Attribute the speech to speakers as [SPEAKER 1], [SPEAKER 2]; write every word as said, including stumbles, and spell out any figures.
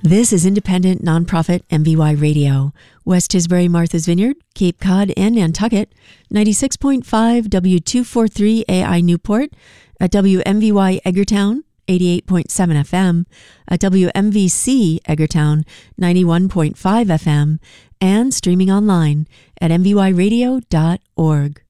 [SPEAKER 1] This is independent nonprofit M V Y Radio, West Tisbury, Martha's Vineyard, Cape Cod, and Nantucket, ninety-six point five W two forty-three A I Newport, at W M V Y Edgartown, eighty-eight point seven F M, at W M V C Edgartown, ninety-one point five F M, and streaming online at m v y radio dot org.